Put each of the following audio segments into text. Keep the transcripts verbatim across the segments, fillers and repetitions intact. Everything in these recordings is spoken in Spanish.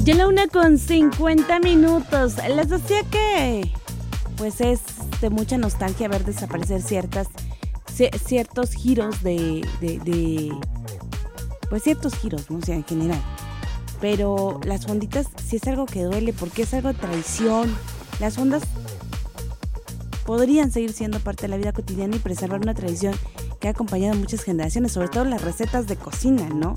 Ya la una con cincuenta minutos. Les decía que pues es de mucha nostalgia ver desaparecer ciertas ciertos giros de, de, de pues ciertos giros, ¿no? O sea, en general. Pero las fonditas sí es algo que duele porque es algo de tradición. Las fondas podrían seguir siendo parte de la vida cotidiana y preservar una tradición que ha acompañado a muchas generaciones, sobre todo las recetas de cocina, ¿no?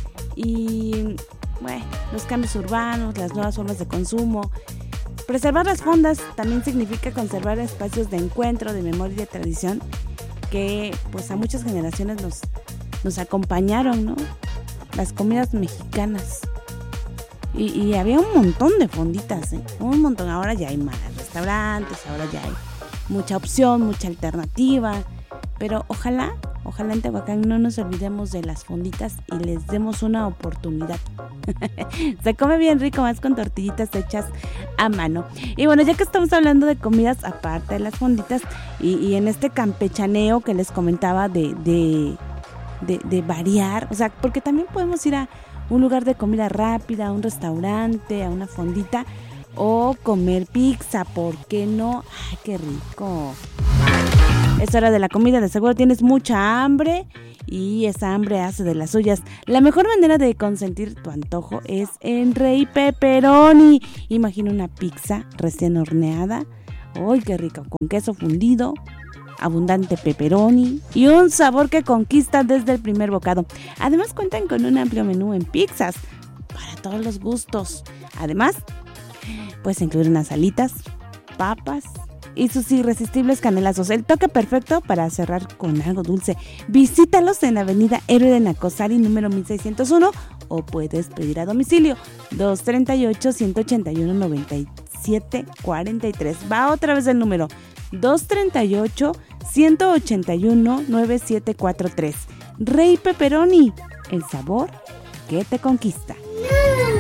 Y bueno, los cambios urbanos, las nuevas formas de consumo. Preservar las fondas también significa conservar espacios de encuentro, de memoria y de tradición que pues a muchas generaciones nos, nos acompañaron, ¿no? Las comidas mexicanas. Y, y había un montón de fonditas, ¿eh? Un montón. Ahora ya hay más restaurantes, ahora ya hay mucha opción, mucha alternativa. Pero ojalá, ojalá en Tehuacán no nos olvidemos de las fonditas y les demos una oportunidad. Se come bien rico, más con tortillitas hechas a mano. Y bueno, ya que estamos hablando de comidas aparte de las fonditas y, y en este campechaneo que les comentaba de, de, de, de variar, o sea, porque también podemos ir a un lugar de comida rápida, a un restaurante, a una fondita o comer pizza, ¿por qué no? ¡Ay, qué rico! Es hora de la comida, de seguro tienes mucha hambre y esa hambre hace de las suyas. La mejor manera de consentir tu antojo es en Rey Pepperoni. Imagina una pizza recién horneada. ¡Ay, qué rico! Con queso fundido, abundante pepperoni y un sabor que conquista desde el primer bocado. Además cuentan con un amplio menú en pizzas para todos los gustos. Además, puedes incluir unas alitas, papas y sus irresistibles canelazos. El toque perfecto para cerrar con algo dulce. Visítalos en la avenida Héroe de Nacosari, número mil seiscientos uno, o puedes pedir a domicilio dos treinta y ocho, ciento ochenta y uno, noventa y siete cuarenta y tres. Va otra vez el número dos treinta y ocho, ciento ochenta y uno, noventa y siete cuarenta y tres. Rey Pepperoni, el sabor que te conquista.